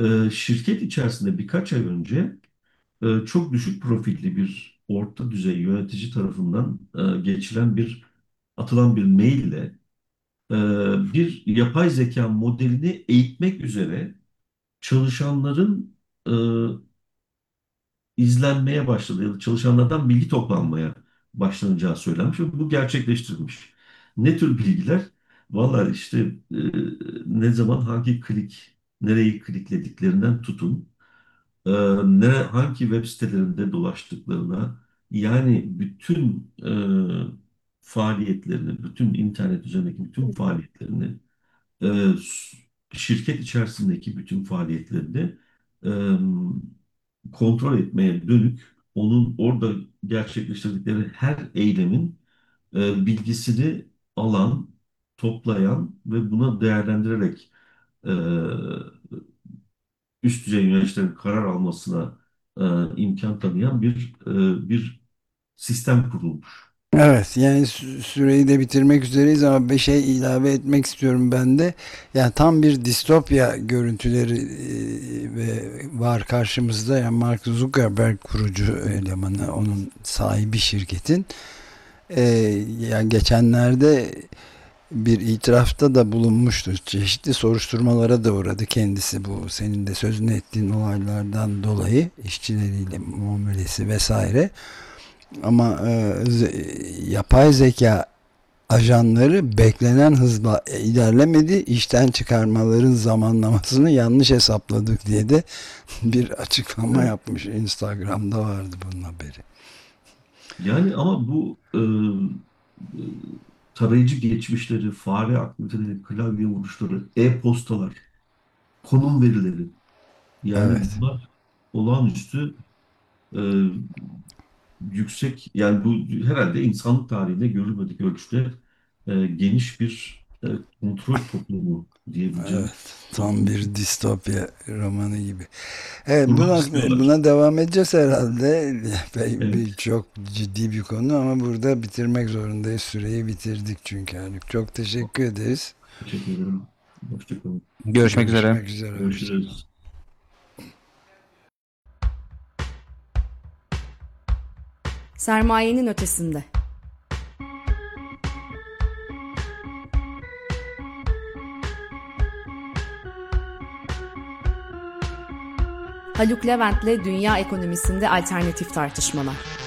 şirket içerisinde birkaç ay önce çok düşük profilli bir orta düzey yönetici tarafından atılan bir maille e, bir yapay zeka modelini eğitmek üzere çalışanların e, izlenmeye başladı ya da çalışanlardan bilgi toplanmaya başlanacağı söylenmiş ve bu gerçekleştirilmiş. Ne tür bilgiler? Valla işte e, ne zaman hangi nereyi kliklediklerinden tutun, e, hangi web sitelerinde dolaştıklarına, yani bütün faaliyetlerini, bütün internet üzerindeki bütün faaliyetlerini, e, şirket içerisindeki bütün faaliyetlerini e, kontrol etmeye dönük, onun orada gerçekleştirdikleri her eylemin bilgisini alan, toplayan ve buna değerlendirerek e, üst düzey yöneticilerin karar almasına imkan tanıyan bir sistem kurulmuş. Evet, yani süreyi de bitirmek üzereyiz ama bir şey ilave etmek istiyorum ben de. Yani tam bir distopya görüntüleri ve var karşımızda. Yani Mark Zuckerberg kurucu elemanı, onun sahibi şirketin. E, Yani geçenlerde bir itirafta da bulunmuştu. Çeşitli soruşturmalara da uğradı kendisi, bu senin de sözünü ettiğin olaylardan dolayı, işçileriyle muamelesi vesaire. Ama yapay zeka ajanları beklenen hızla ilerlemedi. İşten çıkarmaların zamanlamasını yanlış hesapladık diye de bir açıklama Evet. yapmış. Instagram'da vardı bunun haberi. Yani ama bu e, tarayıcı geçmişleri, fare aktiviteleri, klavye vuruşları, e-postalar, konum verileri, yani Evet. bunlar olağanüstü e, yüksek, yani bu herhalde insanlık tarihinde görülmedik ölçüde geniş bir kontrol toplumu diyebileceğim. Evet. Tam bir distopya romanı gibi. Evet, Kurmak istiyorlar. buna devam edeceğiz herhalde. Bir Evet. çok ciddi bir konu ama burada bitirmek zorundayız. Süreyi bitirdik çünkü. Yani çok teşekkür ederiz. Teşekkür ederim. Hoşçakalın. Görüşmek üzere. Görüşmek üzere. Hoşçakalın. Görüşürüz. Sermayenin ötesinde. Haluk Levent'le dünya ekonomisinde alternatif tartışmalar.